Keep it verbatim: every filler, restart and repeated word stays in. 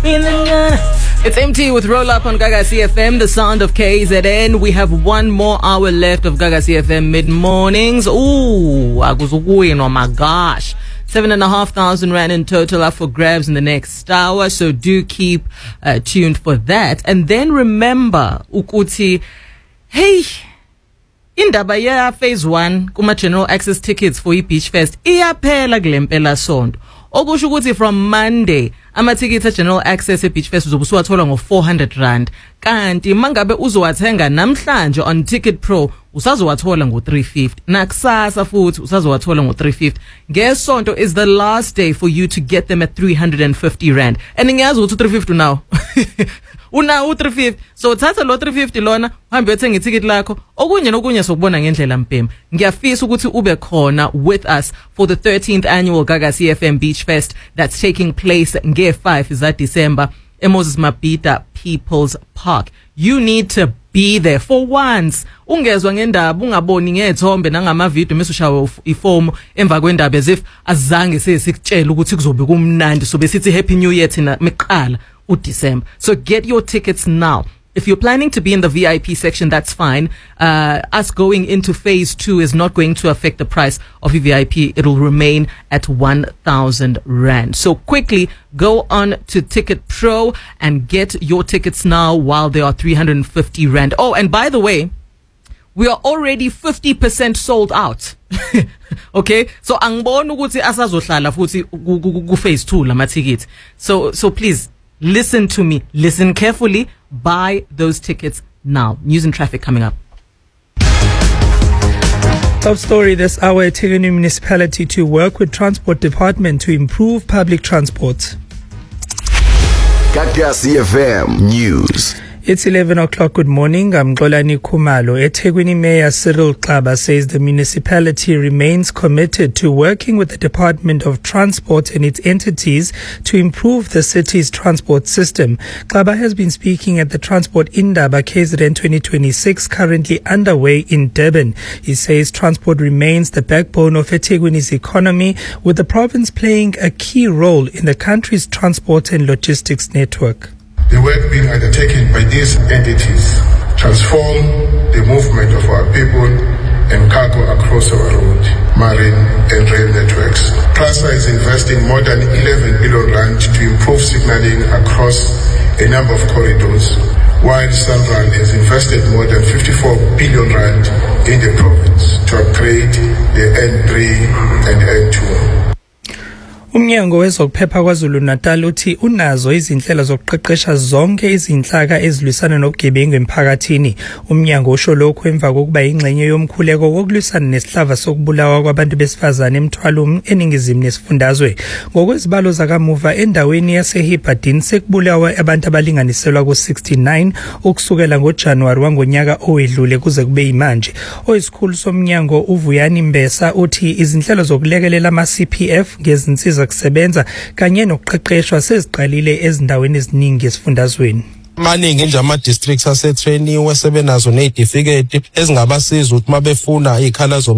It's M T with Roll Up on Gaga C F M, the sound of K Z N. We have one more hour left of Gaga C F M mid-mornings. Ooh, oh my gosh. Seven and a half thousand rand in total up for grabs in the next hour. So do keep uh, tuned for that. And then remember, Ukuti, hey, indaba ya phase one, kuma general access tickets for i-Beach Fest, iyaphela kulempela sonto. Okusho ukuthi from Monday ama-tickets a-general access e-Beach Fest uzobe usuwathola ngo-four hundred rand. Kanti mangabe uzowathenga namhlanje on Ticket Pro usazowathola ngo-three fifty. Nakusasa futhi usazowathola ngo-three fifty. Ngesonto is the last day for you to get them at three hundred fifty rand. And ngiyazi ukuthi three fifty now. Una u three fifty. So thatha lo three fifty lona uhambe uyothenga i-ticket lakho. Okunye nokunye sokubona ngendlela mpema. Ngiyafisa ukuthi ube khona with us for the thirteenth annual Gaga C F M Beach Fest that's taking place nge five za December e Moses Mabhida People's Park. You need to be there for once. Ungezwa ngendaba ungaboni ngezithombe nangama video mesushawa iform emva kwendaba as if azange sesikutshela ukuthi kuzobe kumnandi so besithi happy new year thina meqala uDecember. So get your tickets now. If you're planning to be in the V I P section, that's fine. Uh, us going into phase two is not going to affect the price of your V I P. It'll remain at one thousand rand. So quickly go on to Ticket Pro and get your tickets now while they are three hundred fifty rand. Oh, and by the way, we are already fifty percent sold out. Okay? So angibona ukuthi asazohlala futhi ku phase two lama tickets. So so please listen to me. Listen carefully. Buy those tickets now. News and traffic coming up. Top story this hour, eThekwini municipality to work with transport department to improve public transport. Gaga C F M News. It's eleven o'clock. Good morning. I'm Xolani Khumalo. eThekwini Mayor Cyril Xaba says the municipality remains committed to working with the Department of Transport and its entities to improve the city's transport system. Xaba has been speaking at the Transport Indaba K Z N twenty twenty-six currently underway in Durban. He says transport remains the backbone of eThekwini's economy, with the province playing a key role in the country's transport and logistics network. The work being undertaken by these entities transform the movement of our people and cargo across our road, marine and rail networks. PRASA is investing more than eleven billion rand to improve signaling across a number of corridors, while Sanral has invested more than fifty-four billion rand in the province to upgrade the N three and N two. Umnyango wezokuphepha kwaZulu Natal uthi unazo izinhlelo zokuqeqesha zonke izinhlaka ezilwisana nobugebengu emphakathini. Umnyango usho lokho emva kokuba ingxenye yomkhuleko wokulwisana nesihlava sokubulawa kwabantu besifazane emthwalo eningizimu nesifundazwe. Ngokwezibalo zakamuva endaweni yaseHibadin sekubulawa abantu abalinganiselwa ku sixty-nine ukusukela ngoJanuwari wangonyaka owedlule kuze kube imanje. Oyisikhulu somnyango uVuyani Mbesa uthi izinhlelo zokulekelela ama-C P F ngezinsiza kusebenza kanye nokuqeqeshwa seziqalile ezindaweni eziningi esifundazweni. Maningi nje ama districts ase trainiwe sebenazo nezitifiketi ezingabasiza ukuthi mabefuna ikhala